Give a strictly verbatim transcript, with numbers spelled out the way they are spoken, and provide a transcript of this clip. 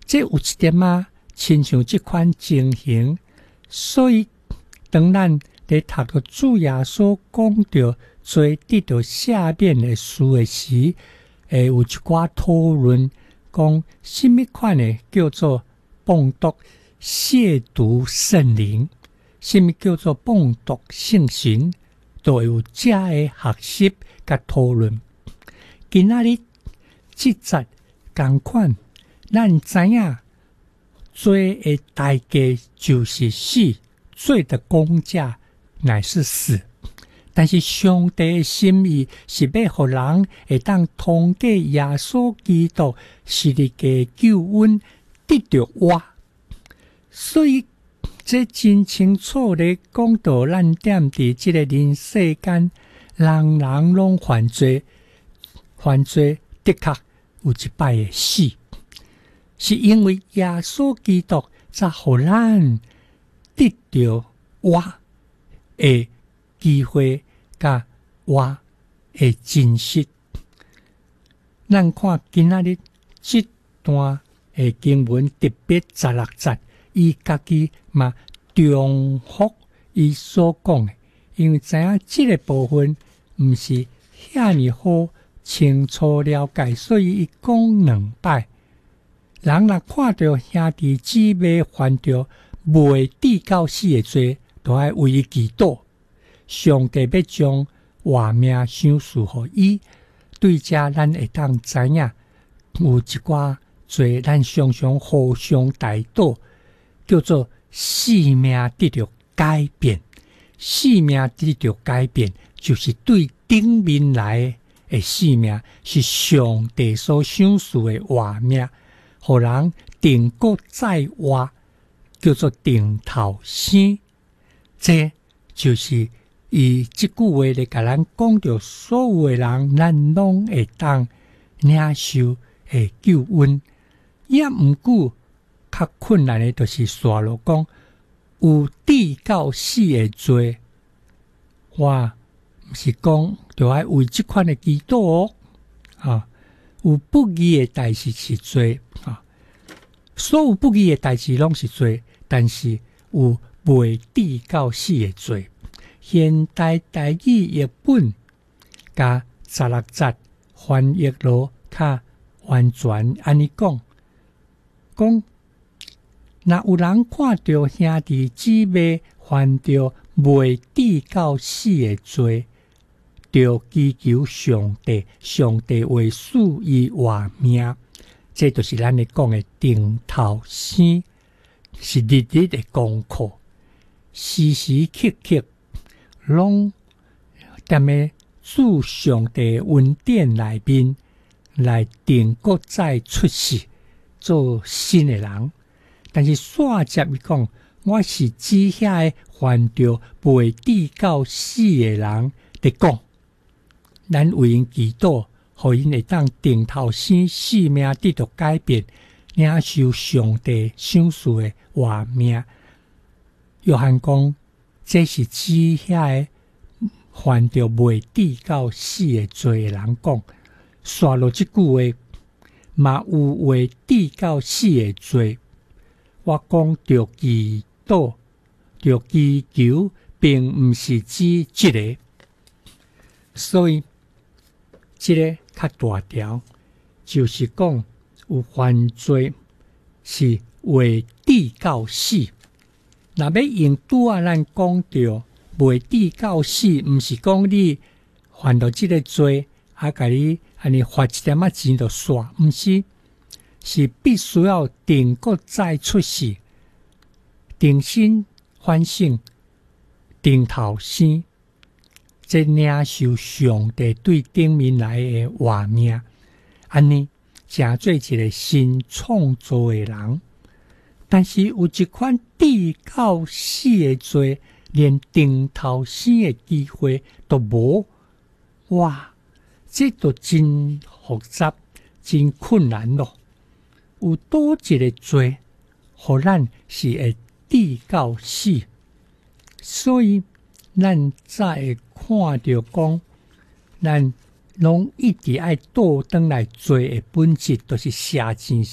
这有一点啊，亲像这款情形，所以当咱在读到主耶稣讲到罪得到赦免的事的时，会有一寡讨论，讲什么款的叫做谤读亵渎圣灵，什么叫做谤读圣神，都会有这的学习甲讨论。今仔日这节同款，咱知影罪的代价就是死，罪的工价乃是死。但是上帝的心意是要互人会当通过耶稣基督是你嘅救恩得到活。所以这真清楚地讲到，咱踮伫这个人世间，人人拢犯罪，犯罪的确有一摆会死，是因为耶稣基督才互咱得到活的机会，甲活的真实。咱看今仔日这段的经文，特别十六节，伊家己嘛重复伊所讲的，因为知影这个部分毋是遐尼好清楚了解，所以伊讲两摆。人若看到兄弟姊妹犯着未抵到死的罪，都要为伊祈祷。上帝要将活命赏赐予伊。对这咱会当知影，有一寡罪咱常常互相代祷，叫做生命得到改变。生命得到改变，就是对顶面来的生命，是上帝所赏赐的活命，互人定国再活，叫做定头生。这就是伊即句话咧，甲咱讲到所有的人，咱拢会当领受的救恩。也毋过较困难的，就是刷落讲有抵到死的罪，我毋是讲就爱为即款的祈祷哦，啊，有不义的代志是罪啊，所有不义的代志拢是罪，但是有未抵到死的罪。现代台语译本甲十六节翻译咯，较完全安尼讲，讲若有人看到兄弟姊妹犯着未抵到死的罪，就祈求上帝，上帝会赐伊活命。这就是咱咧讲的定头生，是日日的功课，时时刻刻拢踮咧主上帝恩典内面来定国再出世做新的人。但是煞接伊讲，我是指遐个犯着未抵到死的人伫讲，咱为因祈祷，互因会当定头生，生命得到改变，领受上帝赏赐的活命。约翰讲，这是指遐个犯着未抵到死的罪的人讲。刷落即句话，嘛有未抵到死的罪。我讲着祈祷，着祈求，并毋是指即个，所以即个较大条，就是讲有犯罪是未抵到死。若要用拄仔咱讲着未抵到死，毋是讲你犯到即个罪，啊，甲你安尼罚一点仔钱就煞，毋是。是必须要定国再出世，定心反省，定头生，这领受上帝对顶面来的活命，安尼成做一个新创造的人。但是有一款抵到死的罪，连定头生的机会都无，哇！这都真复杂，真困难咯。有多一个罪，互咱是会抵到死，所以咱才会看到讲，咱拢一直爱倒转来罪的本质，就是邪钱